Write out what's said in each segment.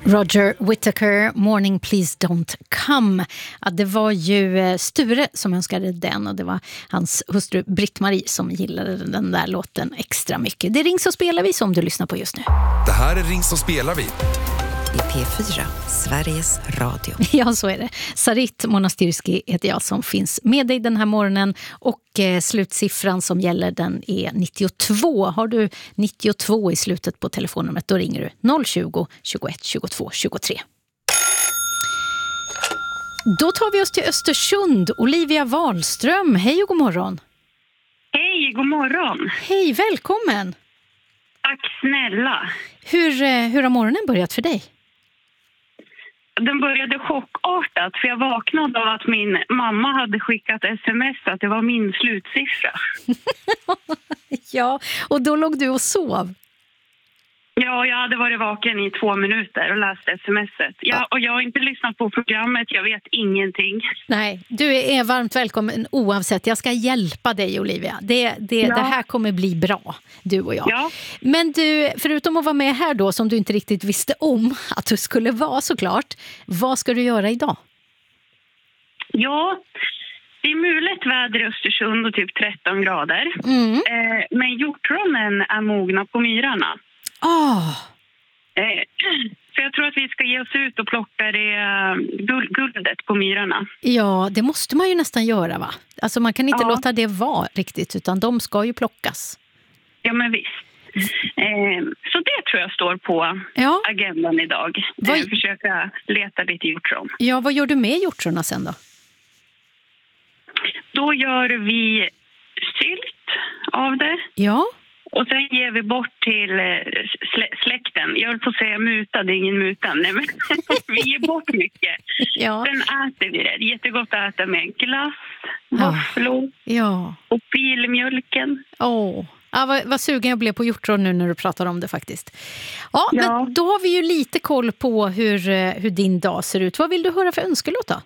Roger Whittaker, Morning Please Don't Come. Ja, det var ju Sture som önskade den och det var hans hustru Britt-Marie som gillade den där låten extra mycket. Det är Ring så spelar vi som du lyssnar på just nu. Det här är Ring så spelar vi. I P4, Sveriges Radio. Ja, så är det. Sarit Monastirski heter jag som finns med dig den här morgonen och slutsiffran som gäller den är 92. Har du 92 i slutet på telefonnumret då ringer du 020 21 22 23. Då tar vi oss till Östersund. Olivia Wahlström, hej och god morgon. Hej, god morgon. Hej, välkommen. Tack snälla. Hur har morgonen börjat för dig? Den började chockartat för jag vaknade av att min mamma hade skickat sms att det var min slutsiffra. Ja, och då låg du och sov. Ja, jag hade varit vaken i 2 minuter och läst smset. Och jag har inte lyssnat på programmet, jag vet ingenting. Nej, du är varmt välkommen oavsett. Jag ska hjälpa dig, Olivia. Det här kommer bli bra, du och jag. Ja. Men du, förutom att vara med här då, som du inte riktigt visste om att du skulle vara såklart, vad ska du göra idag? Ja, det är mulet väder i Östersund och typ 13 grader. Men hjortronen är mogna på myrarna. Så jag tror att vi ska ge oss ut och plocka det guldet på myrarna. Ja, det måste man ju nästan göra, va? Alltså man kan inte låta det vara riktigt, utan de ska ju plockas. Ja, men visst. Så det tror jag står på agendan idag. Försöka leta lite hjortron. Ja, vad gör du med hjortrona sen då? Då gör vi sylt av det. Ja. Och sen ger vi bort till släkten. Jag vill få säga muta, det är ingen muta. Nej, men vi ger bort mycket. Ja. Sen äter vi det. Det är jättegott att äta med glass, våfflor och filmjölken. Ja, vad sugen jag blev på hjortron nu när du pratar om det faktiskt. Ja, men då har vi ju lite koll på hur din dag ser ut. Vad vill du höra för önskelåt då?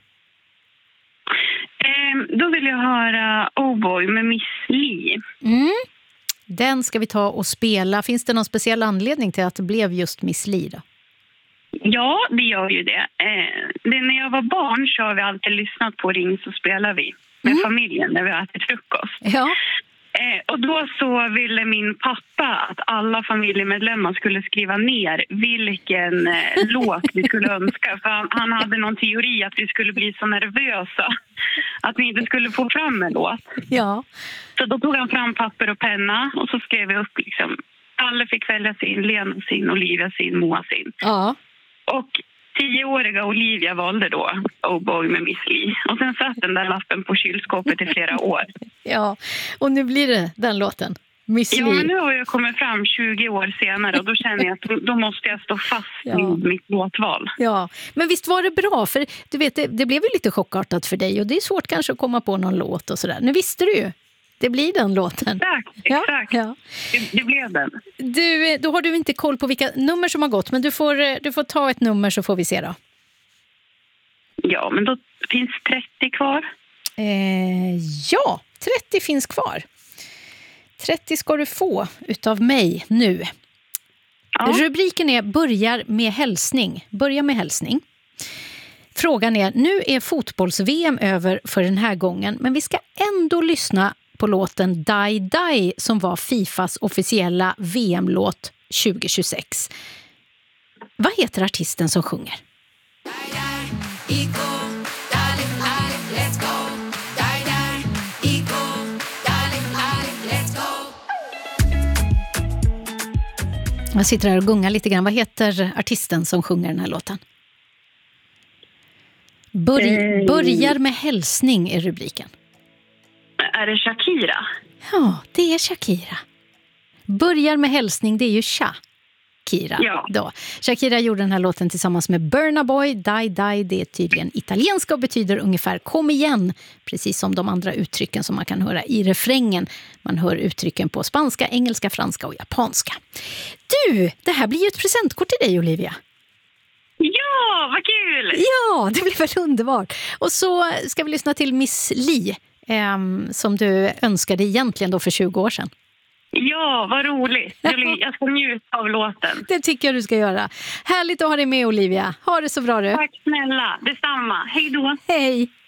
Då vill jag höra Oh Boy med Miss Li. Den ska vi ta och spela. Finns det någon speciell anledning till att det blev just Miss Li då? Ja, det gör ju det. När jag var barn så har vi alltid lyssnat på Ring så spelar vi med familjen när vi äter frukost. Ja. Och då så ville min pappa att alla familjemedlemmar skulle skriva ner vilken låt vi skulle önska. För han hade någon teori att vi skulle bli så nervösa att vi inte skulle få fram en låt. Ja. Så då tog han fram papper och penna och så skrev vi upp liksom, alla fick välja sin, Lena sin, Olivia sin, Moa sin. Ja. Och 10-åriga Olivia valde då Oh Boy med Miss Li. Och sen satt den där lappen på kylskåpet i flera år. Ja, och nu blir det den låten. Miss Li. Ja, men nu har jag kommit fram 20 år senare och då känner jag att då måste jag stå fast med mitt låtval. Ja, men visst var det bra? För du vet, det blev ju lite chockartat för dig och det är svårt kanske att komma på någon låt och sådär. Nu visste du ju. Det blir den låten. Exakt. Ja. Det blev den. Då har du inte koll på vilka nummer som har gått, men du får ta ett nummer så får vi se då. Ja, men då finns 30 kvar. Ja, 30 finns kvar. 30 ska du få utav mig nu. Ja. Rubriken är Börjar med hälsning. Börja med hälsning. Frågan är, nu är fotbolls-VM över för den här gången, men vi ska ändå lyssna på låten Die Die som var Fifas officiella VM-låt 2026. Vad heter artisten som sjunger? Jag sitter här och gungar lite grann. Vad heter artisten som sjunger den här låten? Börjar med hälsning är rubriken. Är det Shakira? Ja, det är Shakira. Börjar med hälsning, det är ju Shakira. Ja. Då. Shakira gjorde den här låten tillsammans med Burna Boy. Die Die, det är tydligen italienska och betyder ungefär kom igen. Precis som de andra uttrycken som man kan höra i refrängen. Man hör uttrycken på spanska, engelska, franska och japanska. Du, det här blir ju ett presentkort till dig, Olivia. Ja, vad kul! Ja, det blir väl underbart. Och så ska vi lyssna till Miss Li. Som du önskade egentligen då för 20 år sedan. Ja, vad roligt. Jag ska njuta av låten. Det tycker jag du ska göra. Härligt att ha dig med, Olivia. Ha det så bra du. Tack snälla, detsamma. Hej då. Hej.